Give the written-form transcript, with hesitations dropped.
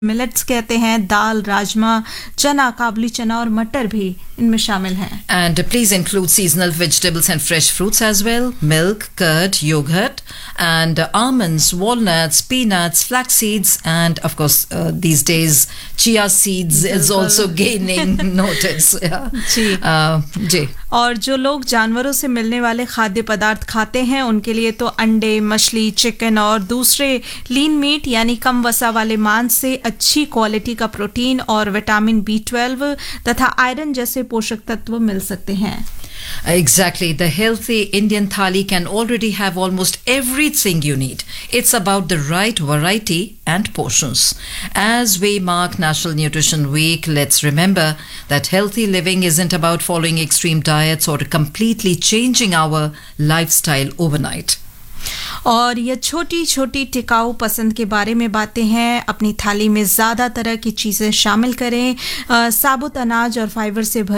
Millets कहते हैं, दाल, राजमा, चना, काबुली चना और मटर भी इनमें शामिल हैं. And please include seasonal vegetables and fresh fruits as well. Milk, curd, yogurt, and almonds, walnuts, peanuts, flax seeds, and of course, these days, chia seeds is also gaining notice. Yeah. जी. और जो लोग जानवरों से मिलने वाले खाद्य पदार्थ खाते हैं उनके लिए तो अंडे, मछली, चिकन और दूसरे लीन मीट यानी कम वसा वाले मांस से अच्छी क्वालिटी का प्रोटीन और विटामिन B12 तथा आयरन जैसे पोषक तत्व मिल सकते हैं. Exactly. The healthy Indian thali can already have almost everything you need. It's about the right variety and portions. As we mark National Nutrition Week, let's remember that healthy living isn't about following extreme diets or completely changing our lifestyle overnight. और ये छोटी छोटी टिकाऊ पसंद के बारे में बातें हैं. अपनी थाली में ज़्यादा तरह की चीज़ें शामिल करें. साबुत अनाज और फाइबर से